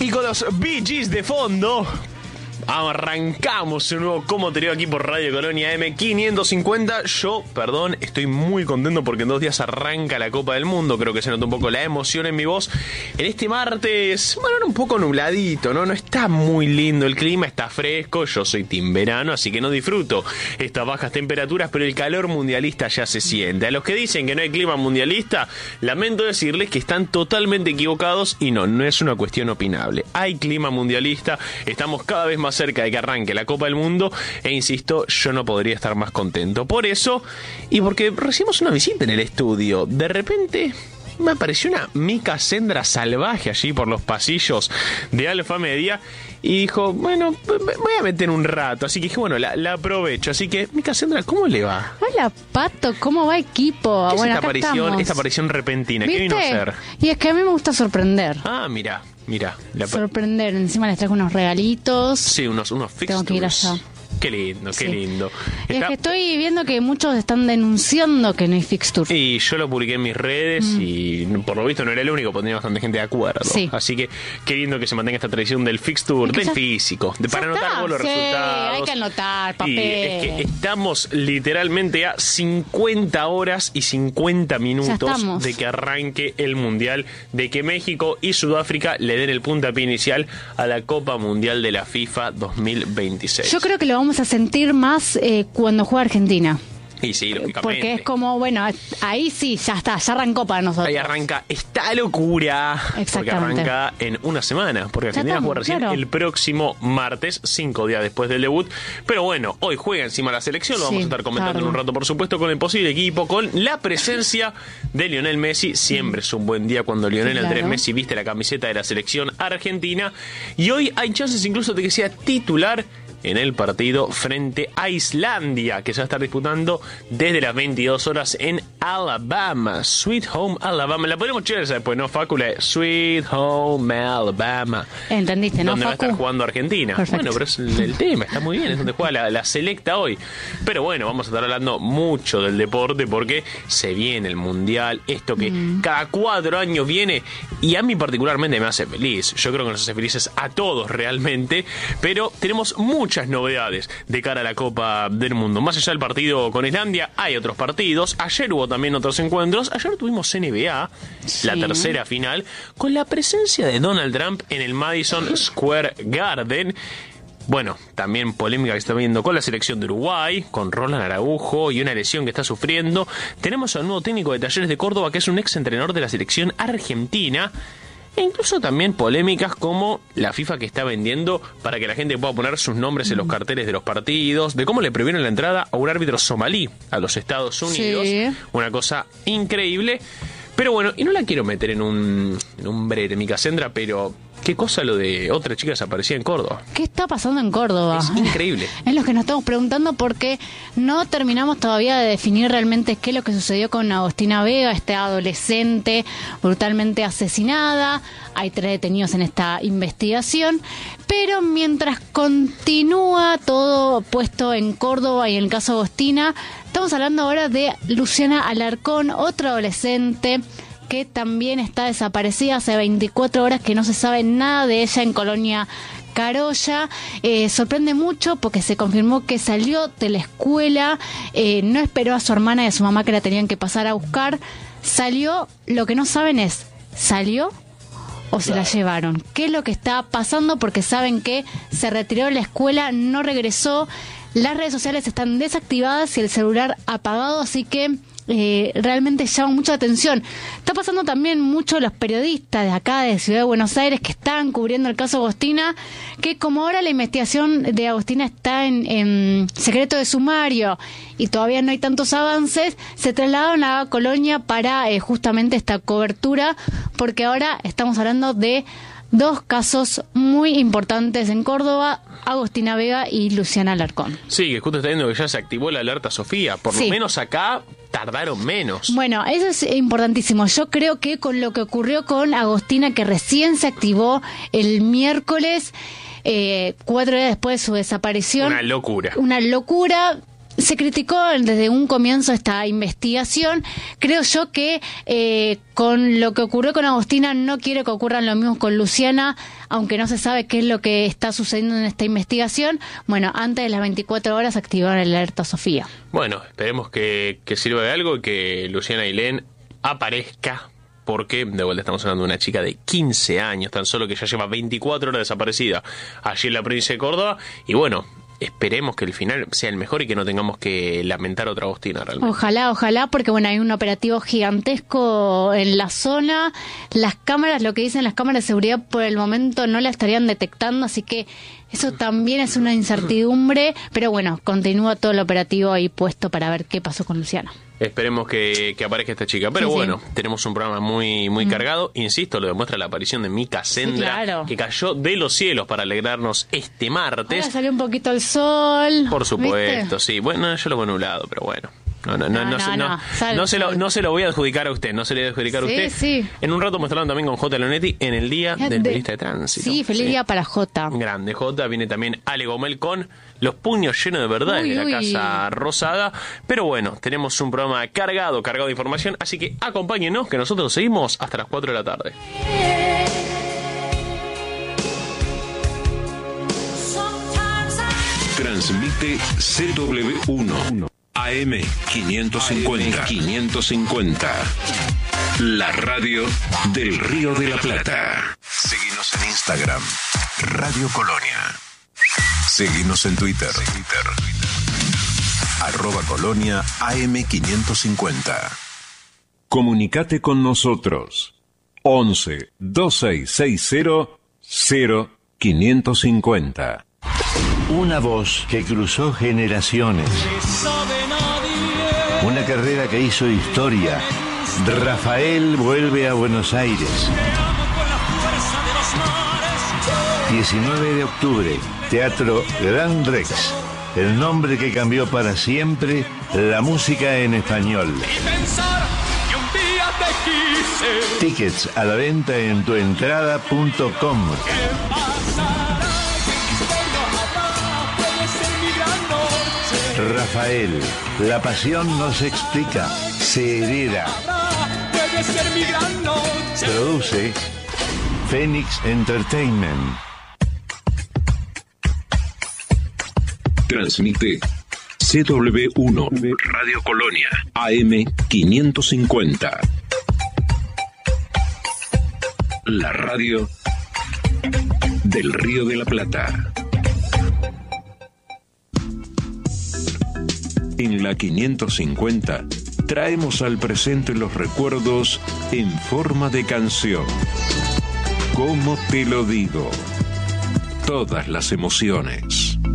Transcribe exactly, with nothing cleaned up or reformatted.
Y con los Bee Gees de fondo, arrancamos un nuevo Como Te Digo aquí por Radio Colonia M quinientos cincuenta. Yo, perdón, estoy muy contento porque en dos días arranca la Copa del Mundo. Creo que se nota un poco la emoción en mi voz. En este martes, bueno, era un poco nubladito, ¿no? No está muy lindo el clima, está fresco. Yo soy team verano, así que no disfruto estas bajas temperaturas, pero el calor mundialista ya se siente. A los que dicen que no hay clima mundialista, lamento decirles que están totalmente equivocados y no, no es una cuestión opinable. Hay clima mundialista, estamos cada vez más cerca de que arranque la Copa del Mundo e insisto, yo no podría estar más contento por eso y porque recibimos una visita en el estudio. De repente me apareció una Mika Sendra salvaje allí por los pasillos de Alfa Media y dijo, bueno, voy a meter un rato, así que dije, bueno, la, la aprovecho. Así que, Mika Sendra, ¿cómo le va? Hola, Pato, ¿cómo va equipo? ¿Qué bueno, es esta aparición, esta aparición repentina? ¿Viste? ¿Qué vino a hacer? Y es que a mí me gusta sorprender. Ah, mira. Mira, la... sorprender, encima les traigo unos regalitos. Sí, unos, unos fixtures. Tengo que ir allá. Qué lindo, qué sí. lindo. Y Está... es que estoy viendo que muchos están denunciando que no hay fixture. Y yo lo publiqué en mis redes mm. y por lo visto no era el único, porque tenía bastante gente de acuerdo. Sí. Así que qué lindo que se mantenga esta tradición del fixture, del ya... físico, de para anotar vos los sí, resultados. Hay que anotar, papel. Y es que estamos literalmente a cincuenta horas y cincuenta minutos de que arranque el Mundial, de que México y Sudáfrica le den el puntapié inicial a la Copa Mundial de la FIFA dos mil veintiséis. Yo creo que lo vamos a sentir más eh, cuando juega Argentina. Y sí, lógicamente. Porque es como, bueno, ahí sí, ya está, ya arrancó para nosotros. Ahí arranca esta locura. Exactamente. Porque arranca en una semana. Porque Argentina juega recién claro. el próximo martes, cinco días después del debut. Pero bueno, hoy juega encima la selección. Lo sí, vamos a estar comentando claro. en un rato, por supuesto, con el posible equipo, con la presencia de Lionel Messi. Siempre es un buen día cuando Lionel sí, claro. Andrés Messi viste la camiseta de la selección argentina. Y hoy hay chances incluso de que sea titular en el partido frente a Islandia, que se va a estar disputando desde las veintidós horas en Alabama. Sweet Home Alabama. La podemos checar después, ¿no, Facu? La Sweet Home Alabama. ¿Entendiste, no, donde Facu? va a estar jugando Argentina. Perfecto. Bueno, pero es el, el tema, está muy bien, es donde juega la, la selecta hoy. Pero bueno, vamos a estar hablando mucho del deporte porque se viene el Mundial, esto que mm. cada cuatro años viene y a mí particularmente me hace feliz. Yo creo que nos hace felices a todos realmente, pero tenemos mucho muchas novedades de cara a la Copa del Mundo. Más allá del partido con Islandia, hay otros partidos. Ayer hubo también otros encuentros. Ayer tuvimos N B A, sí. la tercera final, con la presencia de Donald Trump en el Madison Square Garden. Bueno, también polémica que está viendo con la selección de Uruguay, con Roland Araujo y una lesión que está sufriendo. Tenemos al nuevo técnico de Talleres de Córdoba, que es un ex entrenador de la selección argentina. E incluso también polémicas como la FIFA que está vendiendo para que la gente pueda poner sus nombres en los carteles de los partidos, de cómo le prohibieron la entrada a un árbitro somalí a los Estados Unidos. Sí. Una cosa increíble. Pero bueno, y no la quiero meter en un, en un brete, Mika Sendra, pero qué cosa lo de otra chica desaparecida en Córdoba. ¿Qué está pasando en Córdoba? Es increíble. Es lo que nos estamos preguntando porque no terminamos todavía de definir realmente qué es lo que sucedió con Agostina Vega, esta adolescente brutalmente asesinada. Hay tres detenidos en esta investigación. Pero mientras continúa todo puesto en Córdoba y en el caso Agostina, estamos hablando ahora de Luciana Alarcón, otra adolescente que también está desaparecida hace veinticuatro horas, que no se sabe nada de ella en Colonia Carolla. Eh, sorprende mucho porque se confirmó que salió de la escuela, eh, no esperó a su hermana y a su mamá que la tenían que pasar a buscar. Salió, lo que no saben es, ¿salió o se la llevaron? ¿Qué es lo que está pasando? Porque saben que se retiró de la escuela, no regresó. Las redes sociales están desactivadas y el celular apagado, así que Eh, realmente llama mucha atención. Está pasando también mucho los periodistas de acá, de Ciudad de Buenos Aires, que están cubriendo el caso Agostina, que como ahora la investigación de Agostina está en, en secreto de sumario y todavía no hay tantos avances, se trasladaron a Colonia para eh, justamente esta cobertura, porque ahora estamos hablando de dos casos muy importantes en Córdoba, Agostina Vega y Luciana Alarcón. Sí, que justo está viendo que ya se activó la alerta Sofía. Por sí. lo menos acá tardaron menos. Bueno, eso es importantísimo. Yo creo que con lo que ocurrió con Agostina, que recién se activó el miércoles, eh, cuatro días después de su desaparición. Una locura. Una locura. se criticó desde un comienzo esta investigación. Creo yo que eh, con lo que ocurrió con Agostina no quiero que ocurran lo mismo con Luciana, aunque no se sabe qué es lo que está sucediendo en esta investigación. Bueno, antes de las veinticuatro horas activaron el alerta Sofía. Bueno, esperemos que, que sirva de algo y que Luciana Ailén aparezca, porque de vuelta estamos hablando de una chica de quince años, tan solo que ya lleva veinticuatro horas desaparecida allí en la provincia de Córdoba, y bueno, esperemos que el final sea el mejor y que no tengamos que lamentar otra Agostina realmente. Ojalá, ojalá, porque bueno, hay un operativo gigantesco en la zona. Las cámaras, lo que dicen las cámaras de seguridad por el momento no la estarían detectando, así que eso también es una incertidumbre, pero bueno, continúa todo el operativo ahí puesto para ver qué pasó con Luciana. Esperemos que, que aparezca esta chica. Pero sí, bueno, sí. Tenemos un programa muy muy mm. cargado. Insisto, lo demuestra la aparición de Mica Sendra, sí, claro, que cayó de los cielos para alegrarnos este martes. Ahora salió un poquito el sol. Por supuesto, ¿viste? Sí. Bueno, yo lo veo nublado, pero bueno. No, no, no, no, no, no, no, no, no, se lo, no se lo voy a adjudicar a usted, no se le voy a adjudicar sí, a usted. Sí. En un rato me estarán también con J. Leonetti en el día de, del periodista de tránsito. Sí, feliz sí. día para J. Grande J. Viene también Ale Gomel con los puños llenos de verdad de la Casa Rosada. Pero bueno, tenemos un programa cargado, cargado de información, así que acompáñenos que nosotros seguimos hasta las cuatro de la tarde. Transmite C W uno. A M quinientos cincuenta. quinientos cincuenta. La radio del Río de la Plata. Seguinos en Instagram, Radio Colonia. Seguinos en Twitter, Twitter. Arroba Colonia A M quinientos cincuenta. Comunicate con nosotros. once, veintiséis sesenta, cero, quinientos cincuenta. Una voz que cruzó generaciones. Una carrera que hizo historia. Rafael vuelve a Buenos Aires. diecinueve de octubre, Teatro Gran Rex. El nombre que cambió para siempre la música en español. Tickets a la venta en tuentrada punto com. Rafael, la pasión no se explica, se hereda. Produce Phoenix Entertainment. Transmite C W uno, Radio Colonia, A M quinientos cincuenta. La radio del Río de la Plata. En la quinientos cincuenta traemos al presente los recuerdos en forma de canción. ¿Cómo te lo digo? Todas las emociones.